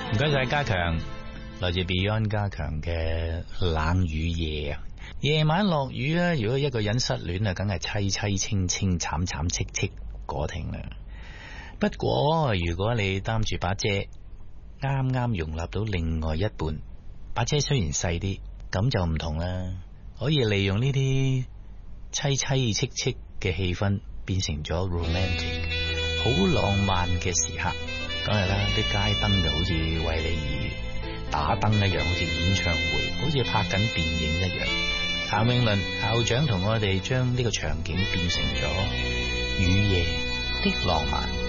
唔該晒家強，來自 Beyond 家強嘅冷雨夜啊！夜晚落雨啊，如果一個人失戀啊，梗係凄凄清清慘慘戚戚果停啦。不過如果你擔住把遮，啱啱容納到另外一半，把遮雖然細啲，咁就唔同啦，可以利用呢啲凄凄戚戚嘅氣氛，變成咗 romantic， 好浪漫嘅時刻。梗係啦，啲街燈就好似為你而打燈一樣，好似演唱會，好似拍緊電影一樣。譚詠麟校長同我哋將呢個場景變成咗雨夜的浪漫。